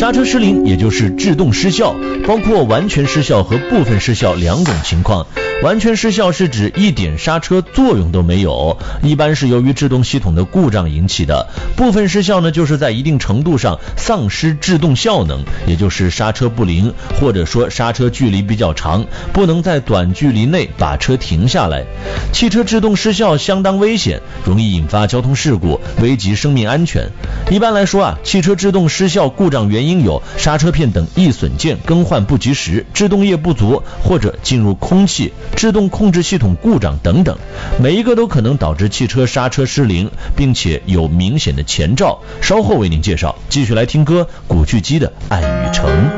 刹车失灵也就是制动失效，包括完全失效和部分失效两种情况。完全失效是指一点刹车作用都没有，一般是由于制动系统的故障引起的。部分失效呢，就是在一定程度上丧失制动效能，也就是刹车不灵，或者说刹车距离比较长，不能在短距离内把车停下来。汽车制动失效相当危险，容易引发交通事故，危及生命安全。一般来说汽车制动失效故障原因有刹车片等易损件更换不及时、制动液不足或者进入空气、制动控制系统故障等等，每一个都可能导致汽车刹车失灵，并且有明显的前兆。稍后为您介绍。继续来听歌，古巨基的《爱与诚》。